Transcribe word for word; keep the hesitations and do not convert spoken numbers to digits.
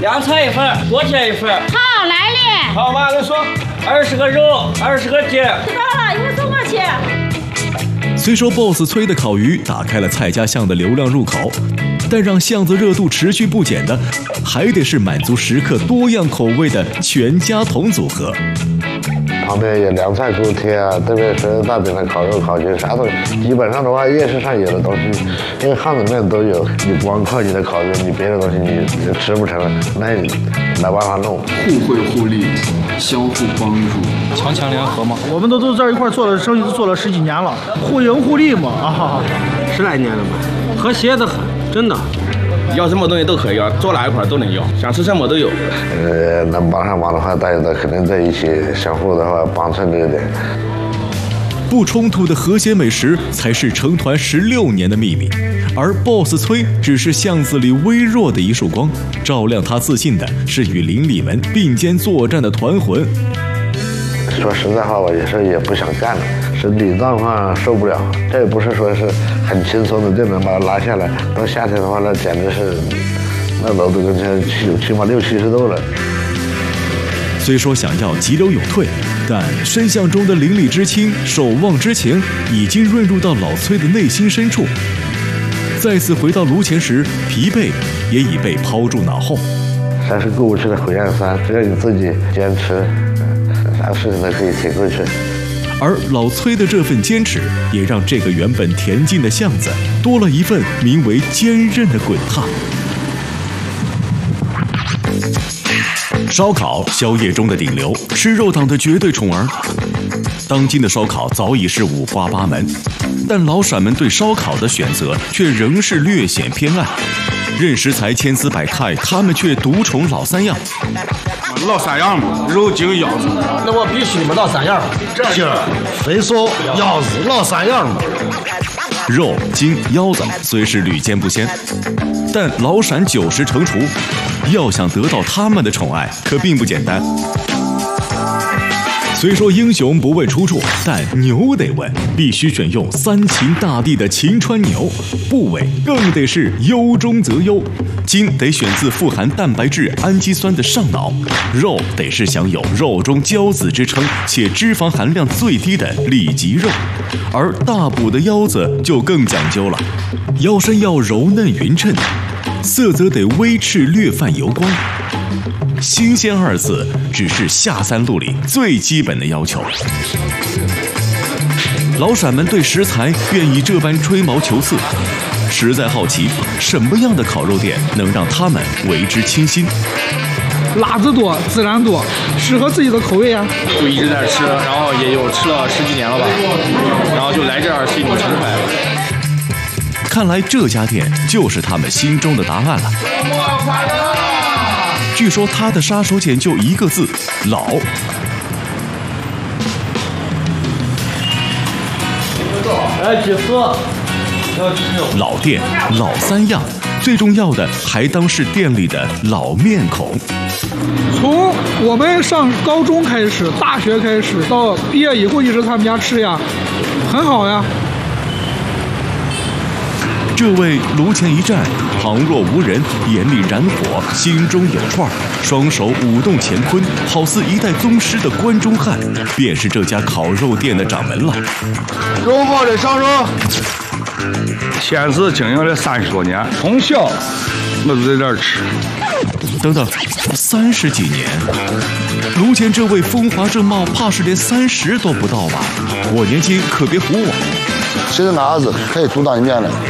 凉菜一份，多切一份。 好，来了。 好，妈跟说，二十个肉，二十个鸡。 知道了，一会儿送过去。 虽说 boss 崔的烤鱼打开了蔡家巷的流量入口，但让巷子热度持续不减的，还得是满足食客多样口味的全家桶组合。 旁边有凉菜锅贴啊，特别是大饼的烤肉、烤鸡，啥都基本上的话，夜市上有的东西，因为巷子里面都有。你光靠你的烤肉，你别的东西你吃不成了，那你没办法弄。 互惠互利，相互帮助， 强强联合嘛。 我们都都在一块做了生意，都做了十几年了，互赢互利嘛啊， 十来年了吧，和谐的很，真的。 要什么东西都可以要，坐哪一块都能要，想吃什么都有。 呃，能帮上忙的话，大家都肯定在一起，相互的话帮衬这一点。 不冲突的和谐美食才是成团十六年的秘密，而 boss 崔只是巷子里微弱的一束光，照亮他自信的是与邻里们并肩作战的团魂。 说实在话，我有时候也不想干了，身体状况受不了。这也不是说是很轻松的就能把它拉下来。到夏天的话，那简直是，那楼都跟前起起码六七十度了。 虽说想要急流勇退，但深巷中的邻里之亲、守望之情已经润入到老崔的内心深处。再次回到炉前时，疲惫也已被抛诸脑后。 山是过不去的火焰山，只要你自己坚持，啥事情都可以挺过去。 而老崔的这份坚持，也让这个原本恬静的巷子多了一份名为坚韧的滚烫。烧烤，宵夜中的顶流，吃肉党的绝对宠儿。当今的烧烤早已是五花八门，但老陕们对烧烤的选择却仍是略显偏爱。任食材千姿百态，他们却独宠老三样。 老三样嘛，肉、筋、腰子。 那我必须你们老三样。筋、肥瘦、腰子，老三样嘛。 肉、筋、腰子虽是屡见不鲜，但老陕九十成厨，要想得到他们的宠爱，可并不简单。虽说英雄不问出处，但牛得问，必须选用三秦大地的秦川牛，部位更得是优中则优。筋得选自富含蛋白质、氨基酸的上脑，肉得是享有肉中骄子之称且脂肪含量最低的里脊肉，而大补的腰子就更讲究了，腰身要柔嫩匀称，色泽得微赤略泛油光。新鲜二字只是下三路里最基本的要求。老陕们对食材愿意这般吹毛求疵，实在好奇什么样的烤肉店能让他们为之倾心。 辣子多，孜然多，适合自己的口味啊。 就一直在吃，然后也有吃了十几年了吧，然后就来这儿是一种情怀。 看来这家店就是他们心中的答案了。据说他的杀手锏就一个字：老。 来几次？ 老店老三样，最重要的还当是店里的老面孔。 从我们上高中开始，大学开始，到毕业以后一直他们家吃呀，很好呀。 这位炉前一站，旁若无人，眼里燃火，心中有串，双手舞动乾坤，好似一代宗师的关中汉，便是这家烤肉店的掌门了。 肉好的上肉。先是经营了三十多年，从小我就在这儿吃。 等等，三十几年，炉前这位风华正茂，怕是连三十都不到吧？我年轻可别唬我。 现在哪子可以独当一面了？